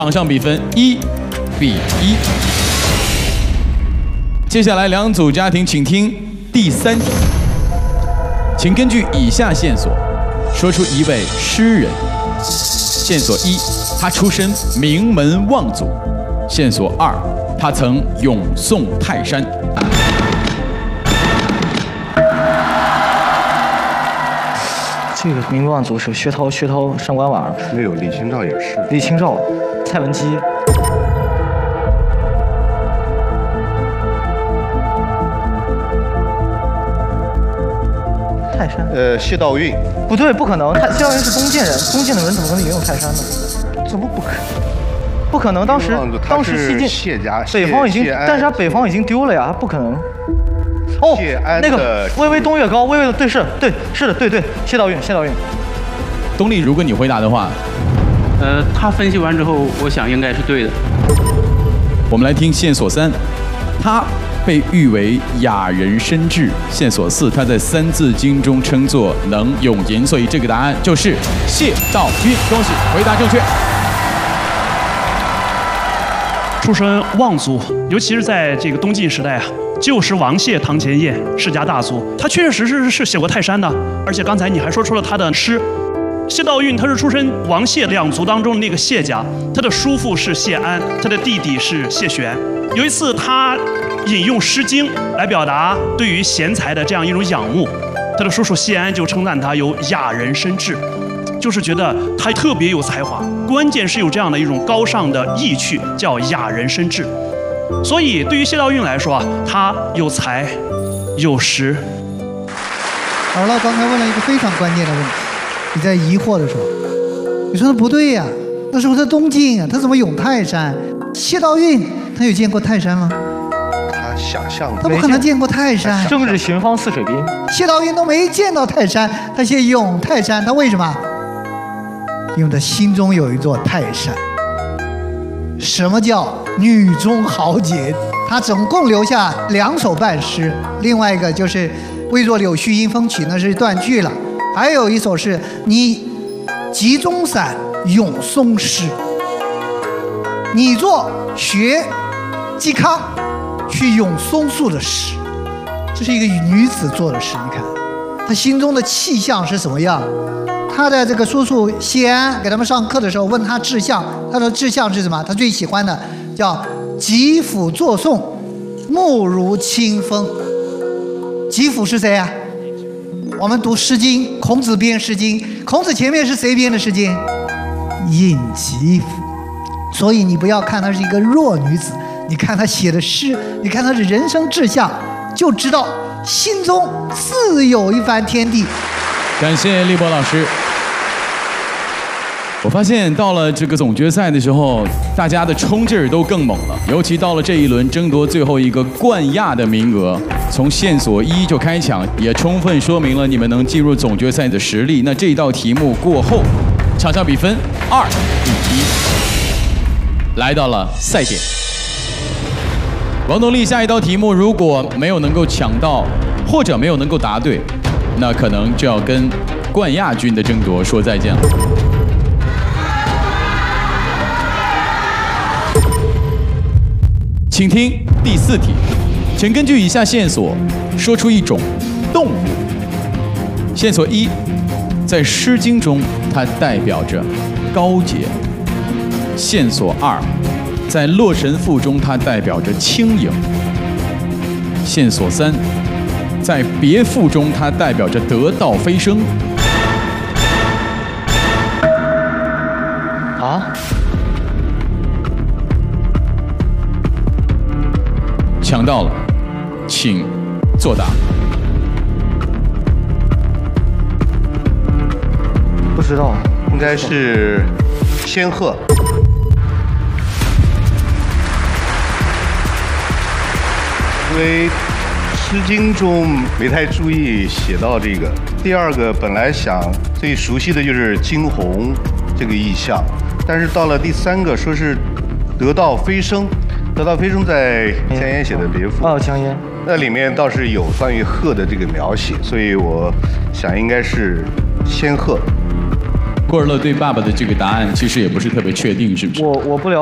场上比分1比1。接下来两组家庭，请听第3题，请根据以下线索说出一位诗人。线索1，他出身名门望族；线索2，他曾咏颂泰山。 这个名门望族是薛涛上官婉， 没有，李清照也是。 李清照，蔡文姬。泰山。 谢道韫。 不对，不可能。谢道韫是东晋人，东晋的人怎么可能咏咏泰山呢？ 怎么不可？ 不可能，当时西晋谢家， 北方已经，但是他北方已经丢了呀，不可能。哦，那个巍巍东岳高，巍巍的，对，是的，对，谢道韫。 东丽，如果你回答的话， 他分析完之后，我想应该是对的。 我们来听线索3，他被誉为雅人深志。线索4，他在《三字经》中称作能咏吟，所以这个答案就是谢道韫。恭喜，回答正确。 出身望族，尤其是在这个东晋时代啊，旧时王谢堂前燕，世家大族，他确确实实写过泰山的。而且刚才你还说出了他的诗。谢道韫他是出身王谢两族当中的那个谢家，他的叔父是谢安，他的弟弟是谢玄。有一次他引用《诗经》来表达对于贤才的这样一种仰慕，他的叔叔谢安就称赞他有雅人深志，就是觉得他特别有才华，关键是有这样的一种高尚的意趣，叫雅人深志。所以对于谢道韫来说啊，他有才有识。 好了，刚才问了一个非常关键的问题，你在疑惑的时候，你说的不对呀，那时候在东晋啊，他怎么咏泰山？谢道韫他有见过泰山吗？ 他想象， 他不可能见过泰山。 正是寻芳泗水滨， 谢道韫都没见到泰山，他写咏泰山，他为什么？因为他心中有一座泰山。什么叫女中豪杰？他总共留下2首半诗，另外一个就是未作柳絮因风起，那是断句了。还有一首是你集中散咏松诗，你做学嵇康去咏松树的诗，这是一个女子做的诗。你看她心中的气象是什么样？她的这个叔叔谢安给他们上课的时候问他志向，他说志向是什么？他最喜欢的叫吉甫作颂，目如清风。吉甫是谁啊？我们读《诗经》，孔子编《诗经》，孔子前面是谁编的《诗经》？尹吉甫。所以你不要看她是一个弱女子，你看她写的诗，你看她的人生志向，就知道心中自有一番天地。 感谢立波老师。我发现到了这个总决赛的时候，大家的冲劲儿都更猛了，尤其到了这一轮争夺最后一个冠亚的名额，从线索1就开抢，也充分说明了你们能进入总决赛的实力。那这道题目过后，场上比分2比1，来到了赛点。王东丽，下一道题目如果没有能够抢到，或者没有能够答对，那可能就要跟冠亚军的争夺说再见了。请听第4题，请根据以下线索说出一种动物。线索1，在《诗经》中它代表着高洁。线索2，在《洛神赋》中它代表着轻盈。线索3，在《别赋》中它代表着得道飞升。 啊？ 抢到了，请作答。 不知道， 应该是仙鹤。因为《诗经》中没太注意写到这个。第二个本来想最熟悉的就是惊鸿这个意象，但是到了第3个说是得道飞升。得道飞升在江淹写的别赋哦，江淹那里面倒是有关于鹤的这个描写，所以我想应该是仙鹤。 郭尔乐对爸爸的这个答案其实也不是特别确定，是不是？ 我不了。